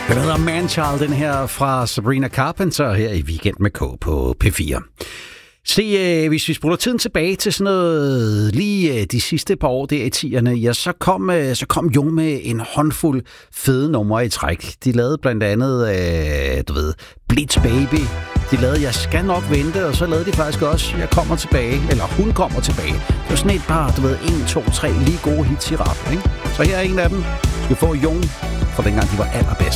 Den hedder Manchild, den her fra Sabrina Carpenter her i Weekend med K på P4. Se, hvis vi spoler tiden tilbage til sådan noget lige de sidste par år der i 10'erne, ja, så kom Jung med en håndfuld fede numre i træk. De lavede blandt andet, Blitz Baby. De lavede Jeg skal nok vente, og så lavede de faktisk også Jeg kommer tilbage, eller Hun kommer tilbage. Det var sådan et par, 1, 2, 3 lige gode hits i rap, ikke? Så her er en af dem. Vi skal få Jung fra dengang de var allerbedst.